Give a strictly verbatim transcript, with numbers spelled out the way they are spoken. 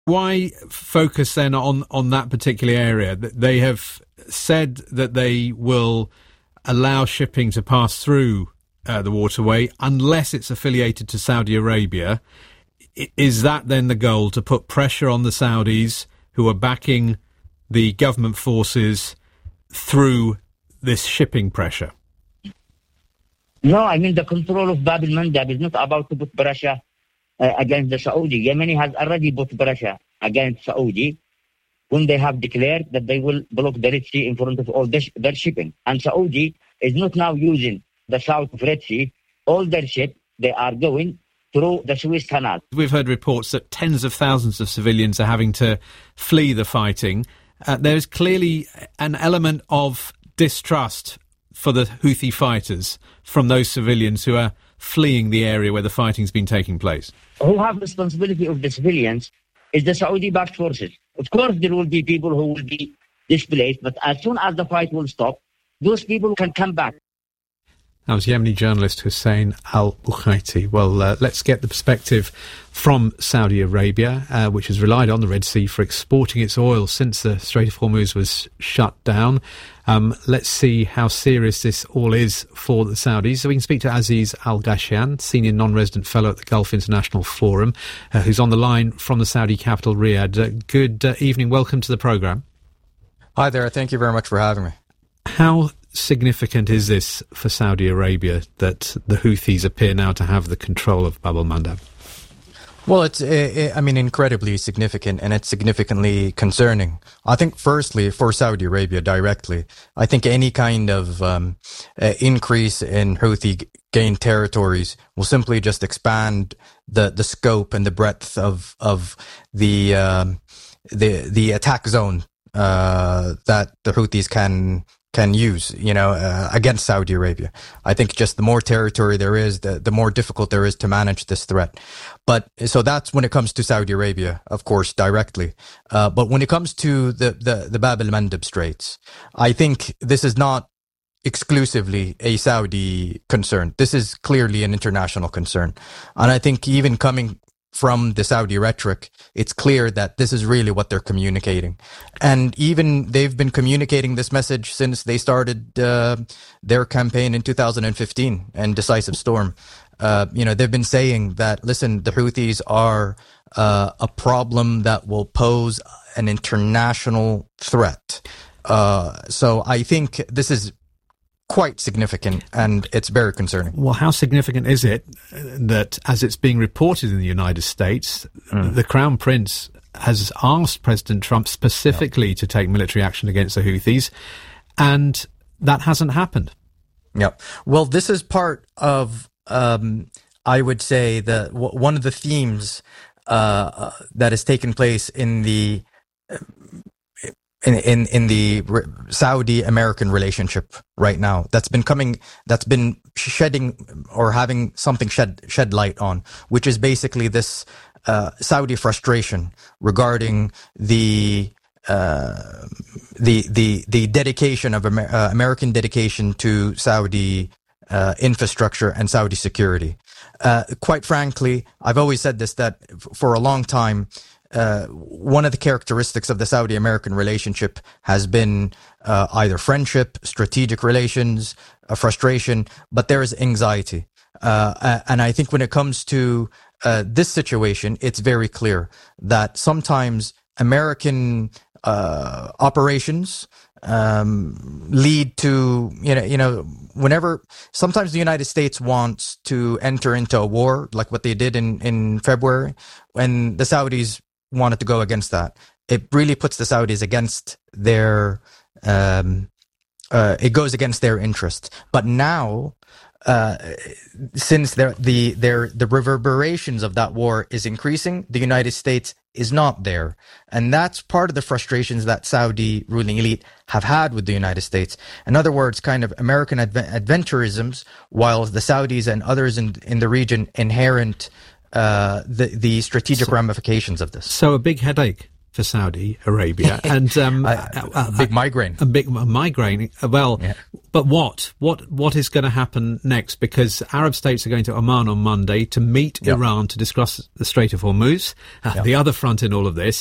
Why focus then on, on that particular area? They have said that they will allow shipping to pass through uh, the waterway unless it's affiliated to Saudi Arabia. Is that then the goal, to put pressure on the Saudis who are backing the government forces through this shipping pressure? No, I mean the control of Bab al-Mandab is not about to put pressure uh, against the Saudi. Yemeni has already put pressure against Saudi when they have declared that they will block the Red Sea in front of all their, their shipping. And Saudi is not now using the south of Red Sea. All their ships, they are going through the Suez Canal. We've heard reports that tens of thousands of civilians are having to flee the fighting. Uh, there's clearly an element of distrust for the Houthi fighters from those civilians who are fleeing the area where the fighting's been taking place. Who have responsibility of the civilians is the Saudi-backed forces. Of course, there will be people who will be displaced, but as soon as the fight will stop, those people can come back. That was Yemeni journalist Hussein al-Bukhaiti. Well, uh, let's get the perspective from Saudi Arabia, uh, which has relied on the Red Sea for exporting its oil since the Strait of Hormuz was shut down. Um, let's see how serious this all is for the Saudis. So we can speak to Aziz Al-Ghashian, Senior Non-Resident Fellow at the Gulf International Forum, uh, who's on the line from the Saudi capital, Riyadh. Uh, good uh, evening. Welcome to the programme. Hi there. Thank you very much for having me. How significant is this for Saudi Arabia that the Houthis appear now to have the control of Bab al-Mandab? Well, it's, uh, I mean, incredibly significant, and it's significantly concerning. I think, firstly, for Saudi Arabia directly, I think any kind of um, uh, increase in Houthi gained territories will simply just expand the, the scope and the breadth of of the um, the the attack zone uh, that the Houthis can. can use, you know, uh, against Saudi Arabia. I think just the more territory there is, the, the more difficult there is to manage this threat. But so that's when it comes to Saudi Arabia, of course, directly. Uh, but when it comes to the, the, the Bab al-Mandab Straits, I think this is not exclusively a Saudi concern. This is clearly an international concern. And I think even coming from the Saudi rhetoric, it's clear that this is really what they're communicating. And even they've been communicating this message since they started uh, their campaign in two thousand fifteen and Decisive Storm. Uh, you know, they've been saying that, listen, the Houthis are uh, a problem that will pose an international threat. Uh, so I think this is quite significant, and it's very concerning. Well, how significant is it that, as it's being reported in the United States, mm. the Crown Prince has asked President Trump specifically yep. to take military action against the Houthis, and that hasn't happened? Yeah. Well, this is part of, um, I would say, the w- one of the themes uh, that has taken place in the uh, In, in in the Saudi-American relationship right now, that's been coming, that's been shedding or having something shed shed light on, which is basically this uh, Saudi frustration regarding the uh, the the the dedication of Amer- uh, American dedication to Saudi uh, infrastructure and Saudi security. Uh, quite frankly, I've always said this, that f- for a long time. Uh, one of the characteristics of the Saudi-American relationship has been uh, either friendship, strategic relations, a frustration, but there is anxiety. Uh, and I think when it comes to uh, this situation, it's very clear that sometimes American uh, operations um, lead to, you know, you know, whenever, sometimes the United States wants to enter into a war, like what they did in, in February, when the Saudis wanted to go against that. It really puts the Saudis against their, um, uh, it goes against their interest. But now, uh, since the, the, their, the reverberations of that war is increasing, the United States is not there. And that's part of the frustrations that Saudi ruling elite have had with the United States. In other words, kind of American adve- adventurisms, while the Saudis and others in, in the region inherent Uh, the the strategic so, ramifications of this. So a big headache for Saudi Arabia, and um, a, a, a big migraine. A big a migraine. Well, yeah. But what? What? What is going to happen next? Because Arab states are going to Oman on Monday to meet Yep. Iran to discuss the Strait of Hormuz. Uh, Yep. The other front in all of this